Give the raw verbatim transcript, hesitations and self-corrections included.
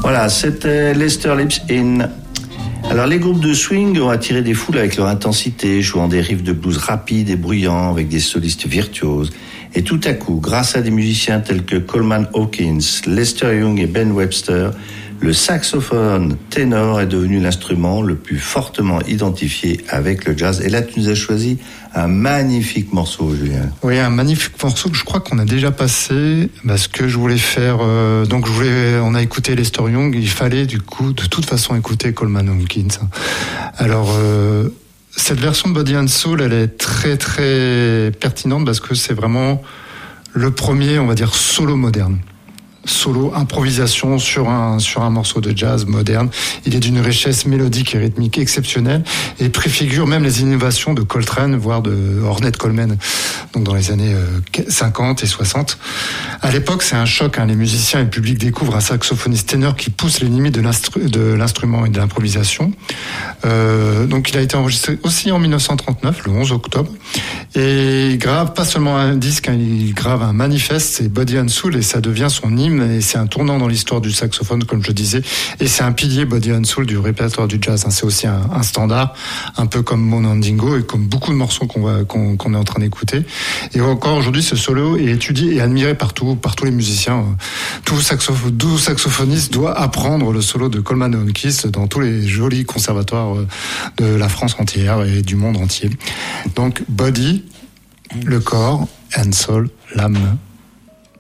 Voilà, c'était Lester Lips In. Alors les groupes de swing ont attiré des foules avec leur intensité, jouant des riffs de blues rapides et bruyants avec des solistes virtuoses. Et tout à coup, grâce à des musiciens tels que Coleman Hawkins, Lester Young et Ben Webster, le saxophone ténor est devenu l'instrument le plus fortement identifié avec le jazz. Et là, tu nous as choisi un magnifique morceau, Julien. Oui, un magnifique morceau que je crois qu'on a déjà passé, parce que je voulais faire... Euh, donc, je voulais, on a écouté Lester Young, il fallait du coup, de toute façon, écouter Coleman Hawkins. Alors... Euh, cette version de Body and Soul, elle est très très pertinente parce que c'est vraiment le premier, on va dire, solo moderne. Solo, improvisation sur un, sur un morceau de jazz moderne. Il est d'une richesse mélodique et rythmique exceptionnelle et préfigure même les innovations de Coltrane, voire de Ornette Coleman, donc dans les années cinquante et soixante. À l'époque, c'est un choc, hein. Les musiciens et le public découvrent un saxophoniste ténor qui pousse les limites de, l'instru- de l'instrument et de l'improvisation. Euh, donc il a été enregistré aussi en dix-neuf cent trente-neuf, le onze octobre. Et il grave pas seulement un disque, hein, il grave un manifeste, c'est Body and Soul, et ça devient son hymne. Et c'est un tournant dans l'histoire du saxophone, comme je disais, et c'est un pilier Body and Soul du répertoire du jazz. C'est aussi un, un standard, un peu comme Mon Andingo et comme beaucoup de morceaux qu'on, va, qu'on, qu'on est en train d'écouter. Et encore aujourd'hui, ce solo est étudié et admiré partout, par tous les musiciens. Tout, saxoph- tout saxophoniste doit apprendre le solo de Coleman Hawkins dans tous les jolis conservatoires de la France entière et du monde entier. Donc Body, le corps, and Soul, l'âme.